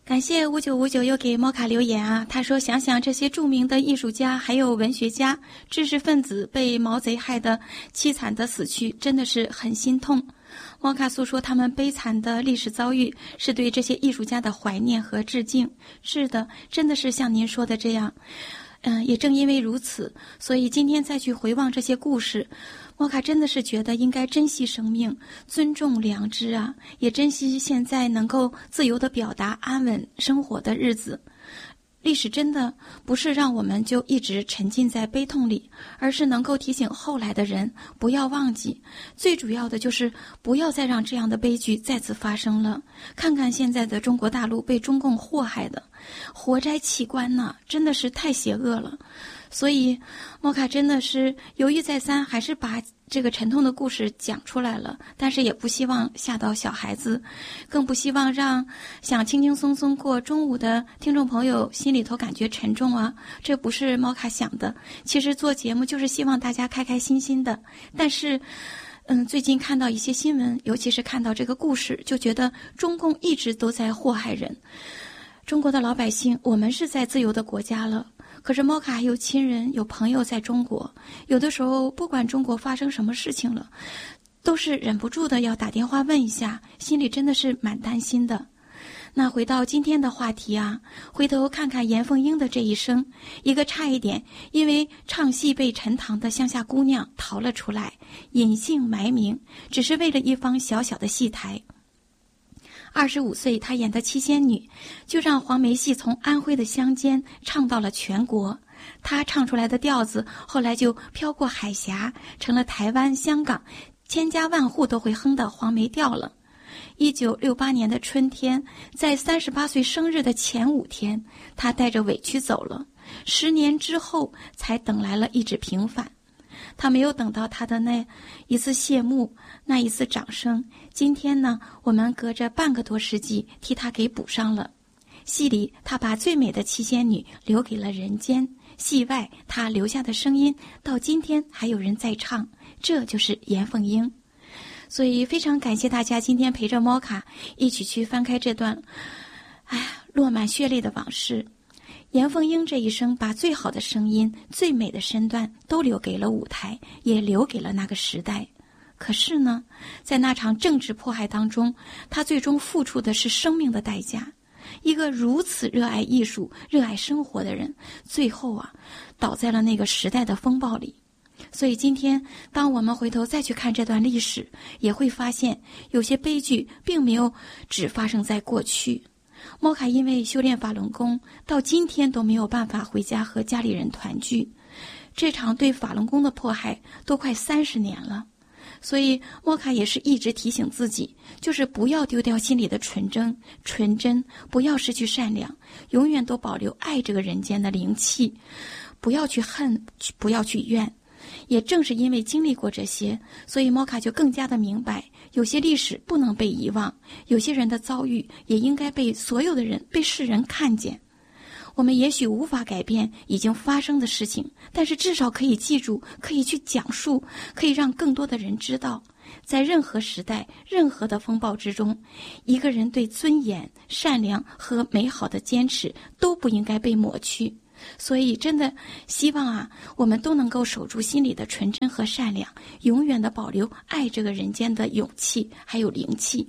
感谢5959又给猫卡留言啊，他说想想这些著名的艺术家还有文学家、知识分子被毛贼害得凄惨的死去，真的是很心痛。猫卡诉说他们悲惨的历史遭遇，是对这些艺术家的怀念和致敬。是的，真的是像您说的这样。也正因为如此，所以今天再去回望这些故事，莫卡真的是觉得应该珍惜生命，尊重良知啊，也珍惜现在能够自由地表达、安稳生活的日子。历史真的不是让我们就一直沉浸在悲痛里，而是能够提醒后来的人不要忘记，最主要的就是不要再让这样的悲剧再次发生了。看看现在的中国大陆被中共祸害的活摘器官呐，真的是太邪恶了。所以莫卡真的是犹豫再三，还是把这个沉痛的故事讲出来了，但是也不希望吓到小孩子，更不希望让想轻轻松松过中午的听众朋友心里头感觉沉重啊，这不是莫卡想的。其实做节目就是希望大家开开心心的，但是最近看到一些新闻，尤其是看到这个故事，就觉得中共一直都在祸害人。中国的老百姓，我们是在自由的国家了，可是莫卡还有亲人有朋友在中国，有的时候不管中国发生什么事情了，都是忍不住的要打电话问一下，心里真的是蛮担心的。那回到今天的话题啊，回头看看严凤英的这一生，一个差一点因为唱戏被沉塘的乡下姑娘逃了出来，隐姓埋名，只是为了一方小小的戏台。25岁，她演的七仙女，就让黄梅戏从安徽的乡间唱到了全国。她唱出来的调子，后来就飘过海峡，成了台湾、香港千家万户都会哼的黄梅调了。1968年的春天，在38岁生日的前5天，她带着委屈走了。10年之后，才等来了一纸平反。他没有等到他的那一次谢幕，那一次掌声。今天呢，我们隔着半个多世纪替他给补上了。戏里他把最美的七仙女留给了人间，戏外他留下的声音到今天还有人在唱，这就是严凤英。所以非常感谢大家今天陪着猫卡一起去翻开这段落满血泪的往事。严凤英这一生把最好的声音、最美的身段都留给了舞台，也留给了那个时代。可是呢，在那场政治迫害当中，她最终付出的是生命的代价。一个如此热爱艺术、热爱生活的人，最后倒在了那个时代的风暴里。所以今天当我们回头再去看这段历史，也会发现有些悲剧并没有只发生在过去。莫卡因为修炼法轮功，到今天都没有办法回家和家里人团聚。这场对法轮功的迫害都快30年了，所以莫卡也是一直提醒自己，就是不要丢掉心里的纯真，不要失去善良，永远都保留爱这个人间的灵气，不要去恨，不要去怨。也正是因为经历过这些，所以莫卡就更加的明白，有些历史不能被遗忘，有些人的遭遇也应该被所有的人、被世人看见。我们也许无法改变已经发生的事情，但是至少可以记住，可以去讲述，可以让更多的人知道，在任何时代、任何的风暴之中，一个人对尊严、善良和美好的坚持都不应该被抹去。所以真的希望我们都能够守住心里的纯真和善良，永远的保留爱这个人间的勇气还有灵气。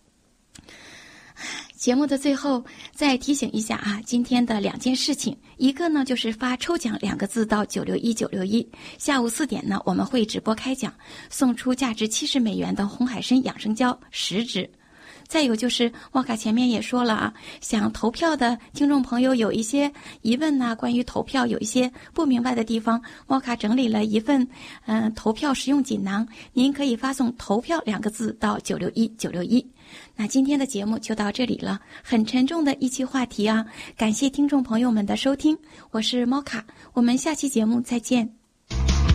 节目的最后再提醒一下今天的2件事情。一个呢就是发抽奖2个字到961961，下午4点呢我们会直播开奖，送出价值70美元的红海参养生胶10支。再有就是莫卡前面也说了想投票的听众朋友有一些疑问关于投票有一些不明白的地方，莫卡整理了一份投票实用锦囊，您可以发送投票2个字到961961。那今天的节目就到这里了，很沉重的一期话题感谢听众朋友们的收听，我是莫卡，我们下期节目再见。